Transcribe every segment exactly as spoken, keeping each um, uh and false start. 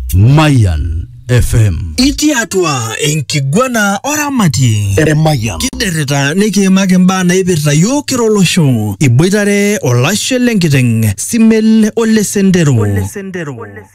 Mayan F M. Iti atua enkiguana oramati. Mayan. Kidereta nikimake mbaa naipirta yiok kira olosho. Iboitare olashe lenkiteng Simel Ole Sendero. Ole Sendero.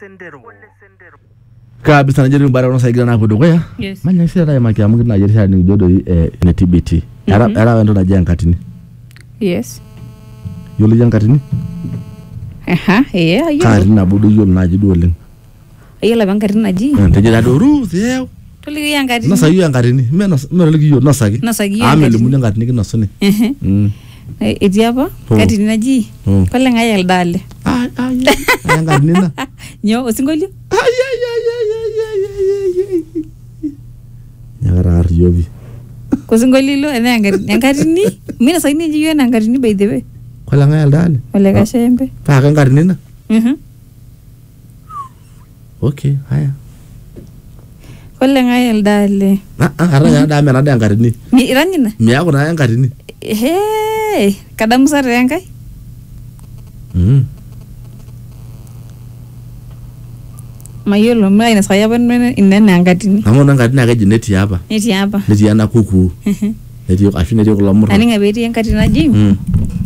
Kabisa najaribu bara unasaidia na kudukwea. Yes. Manya sisi hata maki amuki na jerisha ni jodo eh ne T B T. Era era wendo na janga katini. Yes. Yolo janga katini. Aha, yeah, yeah. Kari na budu yolo na jidu oleng. Ayala bang katini naji. Tejela do ru theo. Toli yang katini. Nasa yu yang katini. Me na me lagi yo nasa gi. Nasa gi yang Ame katini. limu yang katini kina sone. Mhm. Mm. Eh iti apa? Oh. Katini naji. Oh. Pale ngayal dale. Ay ay. Yang katini na. Nyo osingolio. Ay ay ay ay ay ay ay. Yang rar yobi. Kosingolilo ene yang katini. Mina sa ini jiyo yang katini by the way. Kwala ngayal dale. Ole kashembe. Pa kan katini na. Mhm. Okay, haya. Ole ngayal dale. Ah ah aranya ada mena ada yang katini. Mi ranyina. Mi aku na yang katini. Hey, kadang besar yang kai. Hmm. Mayolo mla ina saya ban men inene yang katini. Namu nang katini aga jineti hapa. Niti apa? Neti yana kuku. Neti yok afine yok lamur. Ani ngabeti yang katini naji. Hmm.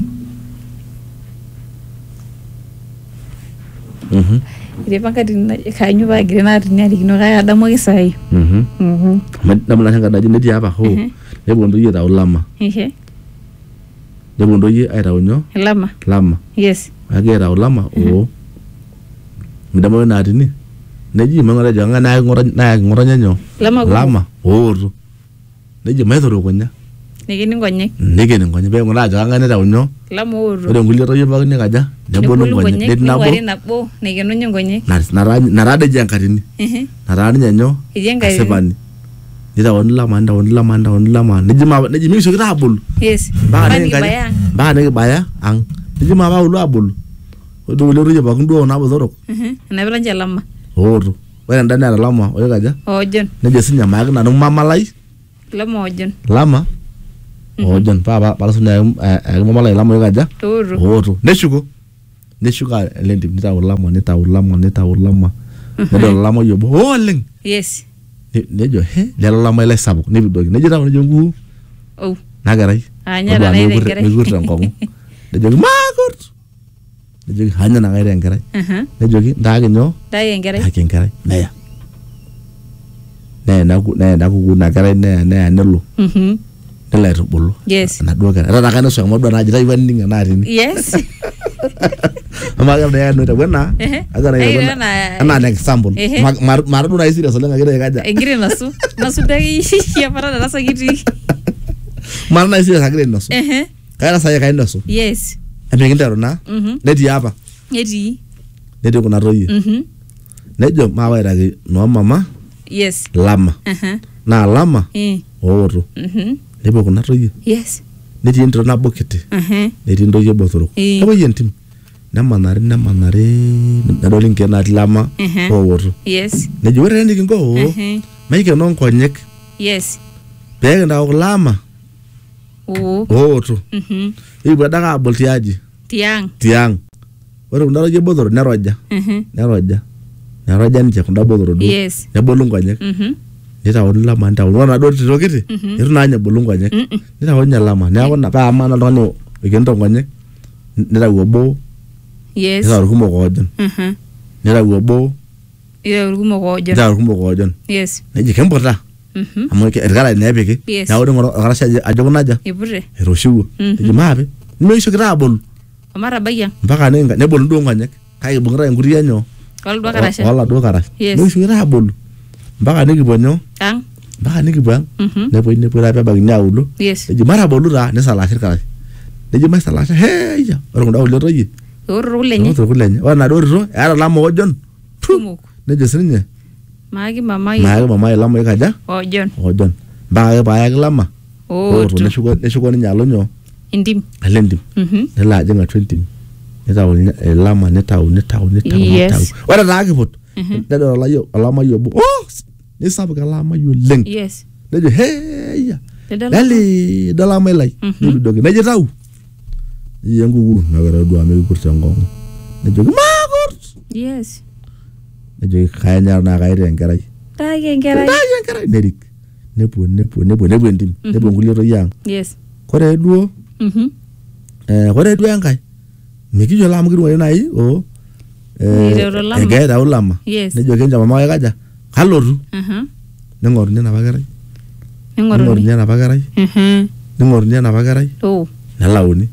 Mhm. Ide pakatini kanyu ba grena tini ari kino kaya adamu kisai. Mhm. Mhm. Namu nang katini jineti hapa ho. Nebo ndo yera ulama. Ehe. Nebo ndo ye aira unyo Lama. lama. Yes. Agera ulama o. Ndamo na atini. Neji mangora janga na ngora na ngora nyanyo. Lama go. Lama. Oru. Neji methoro konya. Nigini ngonyek. Nige ngonya be ngora janga na unyo. Lama uru. Ore nguliro ye bagni kaja. Nebo ngonya. Det nabo. Wari nabo nigino nyongonyek. Na nara narade jankatini. Ehe. Narani nyanyo. Ijenga. Sebani. Nida on lama nda on lama nda on lama. Neji ma neji mi sokira abul. Yes. Ba Bani ne kaja. baya. Ba ne baya ang. Neji ma ba ulu abul. Odo nguliro ye bagndo na bozorok. Mhm. Na bilanja lama. Oru. Wena ndani ya lama oyo kaja. Ojon. Neje sinya mag na mama lai. Lama ojon. Lama. Ojon pa ba bala sunya eh mama lai lama oyo kaja. Uru. Oru. Neshuko. Neshuka lendim nita ulama nita ulama nita ulama. Nedo lama yo bo oleng. Yes. Nejo he le lama ile sabu ne bidogi. Neje tawo nejo ngu. Oh. Nagarai. Anya da na ile ngere. Nejo ngong. Nejo magurt. Nejo hanya na ngere ngere. Mhm. Nejo ki ndage nyo. Dai ngere. Hake ngere. Neya. Ne na ku ne na ku na ngere ne ne nelu. Mhm. Nela rubulu. Yes. Na duga. Rata kana so mo do na jira iwan ninga na rini. Yes. Amaga na no da wena. Aga na Ay, wena. na- Ana na example. Ehe. Mar mar do na isiri so lenga gere kaja. Engire nasu. Nasu dai ya para da rasa giti. Mar na isiri sagre no so. Ehe. Kaya saya kaenda so. Yes. Epingi ndero na. Mhm. Neti hapa. Eti. Neti kuna royi. Mhm. Nejo mawa ira no mama Yes. lama. Aha. Na lama Eh. oru. Mhm. Nebo kuna royi. Yes. Neti ndero na bokete. Aha. Neti ndo ye bothoro. Eh. Abo yentim. Na manare na manare na dolin ke na lama Mhm. oru. Yes. Nejo wera ndi ngo. Mhm. Maike non konyek. Yes. Pega na lama Oh. oru. Mhm. Ibu daga boltiaji. Tiang. Tiang. Ore ndaro je bothoro na roja. Mhm. Na roja. Na roja nje kunda bothoro do. Yes. Ya bolungu konyek. Mhm. Nita wadu lama nita wadu wana do titokiti. Itu nanya bolungu konyek. Mhm. Nita wanya lama. Ni akona pa amana tono ikento konyek. Nita wobo. Yes. Nita rukumo kojon. Mhm. Nita wobo. Ira rugumo gojo. Nita rukumo kojon. Yes. Neji kempota. Mhm. Amu ke ergara nebeki. Yes. Na wadu ngoro garasha ajogo naja. Ibure. Eroshiwo. Neji mabe. Nime iso kira bolu. Amara bayang. Mpaka nenga ne bolu do konyek. Kai bungra nguri yanyo. Kal dua karasha. Wala do karash. Yes. Nime iso kira bolu. Mpaka negi bonyo. Ang. Mpaka negi bang. Mhm. Ne boy ne pura pa bagnya ulo. Yes. Neji mara bolu ra ne sala shir karash. Neji mai sala shir. Hey ya. Orang ndo ulo royi. Uru lenye. Ndo kulenya. Wana do ro. Ara lama ojon. Tumuk. Neji srinye. Magi mama yi. Ma mama lama kaja. Ojon. Ojon. Ba ba ya lama. Oh. Oro ne shugo ne shugo ni nyalo nyo. Indim. Alendim. Mhm. Ne la jenga twenty. Ne tawo lama ne tawo ne tawo ne tawo ne tawo. Yes. Wala na akipot. Ne do la yo lama yo bo. Oh. Ni sabu ka lama yo leng. Yes. Ne jo hey ya. Dedala. Dali dala mai lai. Ni dogi. Ne je tawo. Ni yangu gu na gara do ame kurta ngong. Ne jo magurt. Yes. nejo kanya na kaire enkerai Taake enkerai. taake enkerai nerik nepuo nepuo nepuo nepuo entim nepuo nkulie toi yang Yes. kore duo Mhm. eh kore duo enkai mikiyiolo amu kirwari nai o Niteru olama. egeeta ulama Yes. nejo kenja mama wae kaja kalotu Mhm. ning'oruni enapa kerai Ning'oruni. ning'oruni enapa kerai Mhm. ning'oruni enapa kerai Oh. nelauni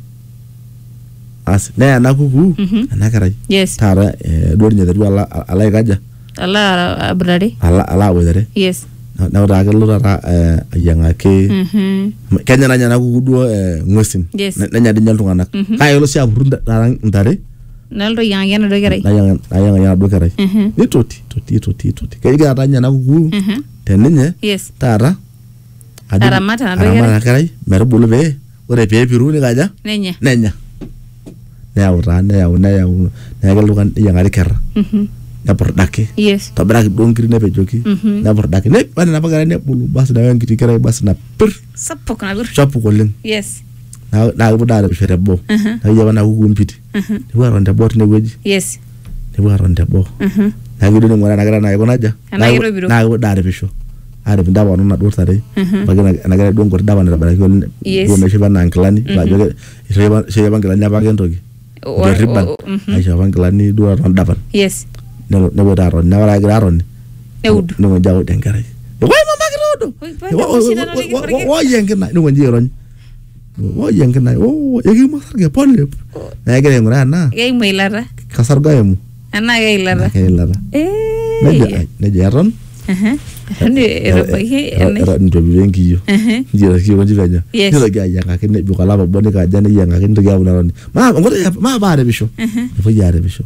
as neya ena kukuu Mhm. ena kerai Yes. taata eh, duo ninye aiteru ala ala aikaja Ala abrare. ala ala awoitere Yes. neeku taa kelo taata eh, ayiang'aki Mhm. kenya nanya ena kukuu duo eh, ng'uesin Yes. Ne- nenya dii ninye iltung'anak Mhm. kake kelo sii apurru nta- taata ntare Naloto yiang'aki enaduo kerai. nayiang'a nayiang'aki enaduo kerai Mhm. nitoti toti toti toti kegira taata ninye ena kukuu Mhm. teninye Yes. taata ajo- Aramat enaduo aramat kerai. ena kerai metubulu pee ore pee epiru nikaja Nenya. nenya neyau taa neyau neyau neeku kelotu neyiang'ari kerra Mhm. nepurdaki Yes. tobiraki duo nkiri nepejoki Mhm. nepurdaki ne ore enapa kerai nebulu basi neeku enkiti kerai basi napir Sapuk napir. sapuk oleng Yes. naa naa kepuo daa aripisho teboo Mhm. neeku apa naa kukuu mpiti Mhm. nepuo aton teboo tinewueji Yes. nepuo aton teboo Mhm. neeku keyieu ning'uraa ena kerai naa kiko naja Enaa Naa kepuo- kiropiro. naa kepuo daa aripisho arip indapanu naduo tare Mhm. pake ena kerai duo nkuti dapan aitobiraki oleng Yes. duo meshipa enaa nkilani ajo ke- ishopo ishopo nkilani apake entoki Or- riban or- mhm. aishopo nkilani duo aton dapan Yes. nelo nepuo taa atoni neeku ore egira atoni Neud. nikonji aud enkerai woi mama kitoodo Oi, pale kushida na niki- woyie enkina nikonji airony woyie enkina oo ekimwa sarge pole naa egira aing'uraa ena Keimu eilata. kasarga emu Enaa keilata. keilata Eh. nejo nejo eton Mhm. Eton etabaiki ene. eton itu epiri enkiyo Mhm. njo kiyo konji penyo Yes. nitoki ayiang'aki nebik olapa obo nikaja neyiang'aki nitoki aun atoni maa ngoto maa paarepisho Mhm. nepuoi aarepisho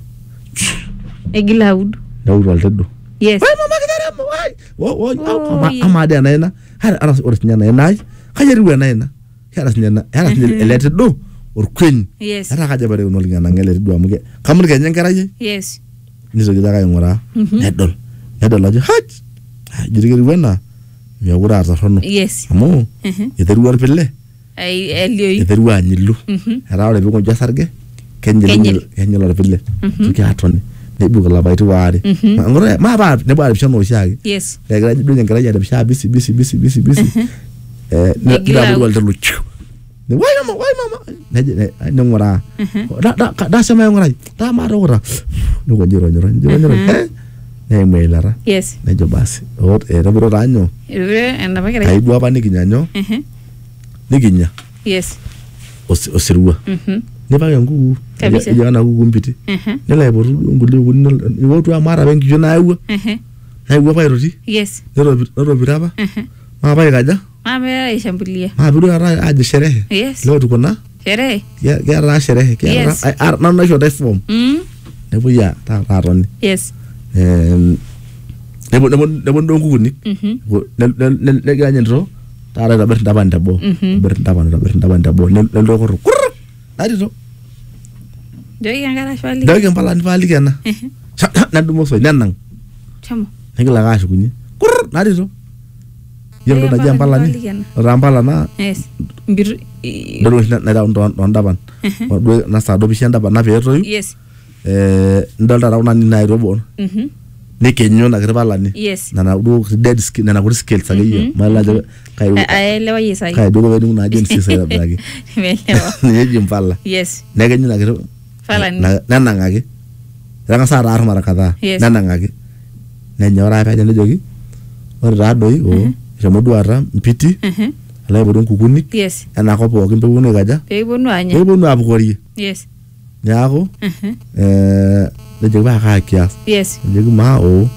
Egil aud. neud oltedo Yes. woi mama kitaremo woi wo wo Oh, ama yeah. ama ade anaina hara ara ore sinya naina ai kaja riwa naina hara sinya na hara sinya Mhm. elete do orkwen Yes. hara kaja bare uno lingana ngele do amuke kamur kenya enkerai Yes. nisoki aka aing'uraa Mhm. nedol nedol ajo haj jirigeri wena mekure atorrono Yes. amu Mhm. iterua orpile Ai elioi. iterua anyilu Mhm. etaa ore piikonji osarge kenyil Kenyil. kenyil orpile Mhm. toki atoni nebik ilapaitin waare Mhm. Ma- ng'oro maa paa nepuo aripisho naa oshiake Yes. egira duo ninye enkerai aripisho bisi bisi bisi bisi bisi eh Negila nitapuru out. oltelo chiu ne wai mama wai mama neje ne- ning'uraa Mhm. da da da sema aing'urai da maa tookita nikonji irony irony irony irony Mhm. eh neimu eilata Yes. nejo basi ot etopiro taa nyoo Ere enapa kerai. kai duo apa nikinya nyoo Mhm. nikinya Yes. osi- osirua Mhm. nipake enkuku Kabisa. ejo ena kuku mpiti Mhm. nelo aipotu duo nkulie kukuni nelo- iwotu amu ata apa enkishu naewua Mhm. naewua apa aitoti Yes. neropi- neropiro apa Mhm. maa apa aikaja Mama aishambulia. maa pidu taata ajo sherehe Yes. leo tuko na Sherehe. Ke- keeta taa sherehe keeta Yes. taa- ai- ar- nanu naishotai form Mm. nepuoi a- taata atoni Yes. Em, nepuo- nepuo- neponu duo nkukunik Mhm. Nepuo- nel- nel- nel- negira ninye entito taata aitobir intapan teboo Mhm. aitobir intapan aitobir intapan teboo nel- nelotu kurru kurru natito Joki enkare ashwali. ndoki empalani paaliki ena Mhm. Sa- sa- nedumu osoi nenang Chamo. negil ake ashukunye kurr natito yiolo Ndoki entoki naji empalani empalani paaliki ena. ore empala naa Yes. Mbiru. i- ntoki oshi naitauni too- toondapan Mhm. Ore duo nasaa duo pisho endapan na peetoyu Yes. eh, nidol taata kuna nini naitobo Mhm. nikenyu ina kiti palani Yes. nena duo kuti dead sk- nena kuti scales akeyie Mhm. mayiolo ajo kai A- Aelewa yie sai. kai duo kepeningu naa Genesis aitobiraki Nimeelewa. ninye eji impala Yes. nekenyu ina kiti Falani. na- nenang'aki etang'asa aata aar mara kadhaa Yes. nenang'aki nenya ore ake peenya nejoki ore taadoi oo eshomo duo aata mpiti Mhm. alo aipotu nkukunik Yes. enakop pookin peeponu aikaja Peeponu anya. peeponu aapukorie Yes. neeku Mhm. eh, nejoki paa kaa kias Yes. nejoki maa oo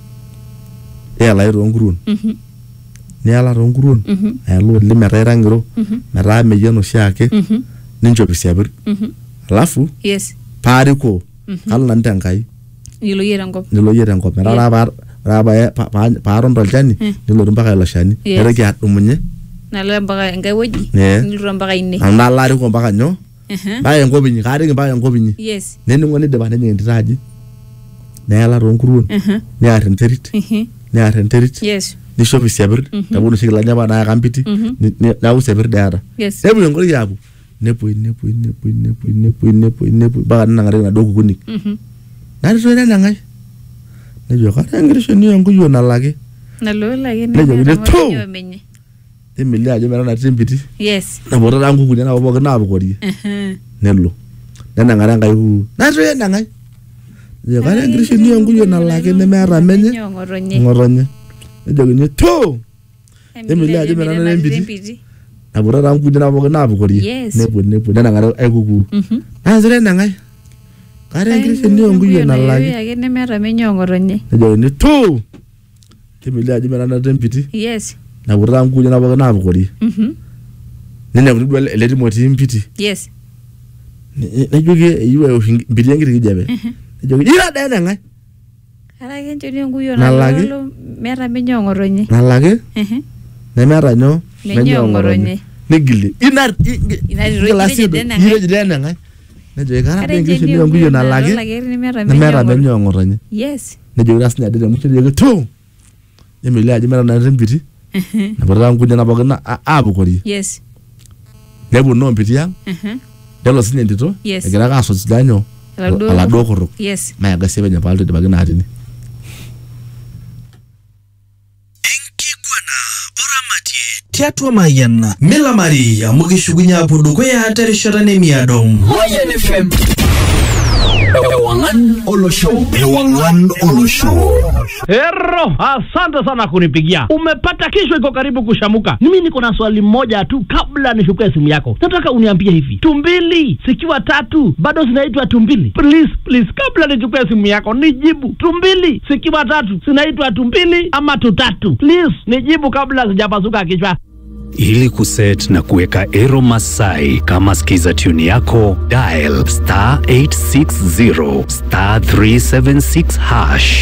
eelai toonkuruon Mhm. niala toonkuruon Mhm. ayala oleng metaa ira ng'iro Mhm. metaa meyian oshiake Mhm. ninchop isiapir Mhm. alafu Yes. paarikoo Mhm. kalo nanu tenkai Yiolo yie tenkop. nilo yie tenkop metaa ore apa ore apa pa- pa- paaton tolchani Mm. nilotu mpaka ilo shani Yes. naitoki adumunye Nalo mpaka enkae wueji. Nee. Nilotu mpaka ine. nalo nalo arikoo mpaka nyoo Mhm. mpaka enkop inyi kaariki mpaka enkop inyi Yes. nening'o nidipa nejing entito aji neela toonkuruon Mhm. near enterit Mhm. near enterit Yes. nishop isiapir Mhm. neponu oshi kilani apa naayaka mpiti Mhm. ni- ni- neeku isiapir dii eeta Yes. nepuo enkotoi aapuo nepuoi nepuoi nepuoi nepuoi nepuoi nepuoi nepuoi mpaka nenang'ari inaduo kukunik Mhm. natito nenang'ai nejo kata enkirisho niyo nkuyo nalaki Nalo lake Nejo kile tu. menye. emili ajo mera natii mpiti Yes. napoto taa nkukuni nabo pookin naapukorie Mhm. nelo nenang'are enkai kuu natu enang'ai nejo kata enkirisho niyo nkuyo nalaki nemeeta menye Ng'otonye. ng'otonye nejokini tu emili ajo mera natii mpiti napoto taa nkukuni nabo pookin naapukorie Yes. nepuo nepuo nenang'are ai kukuu Mhm. natu enang'ai kata enkirisho niyo nkuyo nalaki Ake nemeeta menye ng'otonye. nejokini tu emili ajo mera natii mpiti Yes. napoto taa nkukuni nabo pookin naapukorie Mhm. ninepu duo ele timo otii mpiti Yes. nejoki eyieu aosh mpiti enkiti kijape nejoki ira dee eneng'ai Kara ake nchoni enkuyo Nalaki. nalo meeta menye ng'otonye. nalaki Mhm. nemeeta nyoo Menye ng'otonye. nigili ina Ina tiro ine jide nengai. ire jide eneng'ai nejoki kara Kara dee nchoni enkishu niyo nkuyo nalaki nemeeta nemeeta menye menye ng'otonye Yes. nejoki taa sinye ade temusho nejoki tu emili ajo meeta natii mpiti Mhm. napoto taa nkukuni nabo pookin a- aapukorie Yes. nepuo mpiti ang Mhm. nelo sinye entito Yes. egira ake asujaa nyoo Oladuo- oladuo kutuk Yes. mayaga sie penye paaltu idipaki naa tine tiatua Mayian milamari amu kishukunye apuo dukuya terishata nemiado. Mayan F M. Ewangan Olosho. Ewangan Olosho. Hero, asante sana kunipigia. Umepata kesho iko karibu kushamuka. Mimi niko na swali moja tu kabla nishukue simu yako. Nataka uniambie hivi. Tumbili zikiwa tatu bado zinaitwa tumbili? Please, please kabla nichukue simu yako nijibu. Tumbili zikiwa tatu zinaitwa tumbili ama tutatu? Please nijibu kabla sijapasuka kichwa. Ili kuset na kuweka Ero Masai kama skiza tune yako, dial star eight six zero star three seven six hash.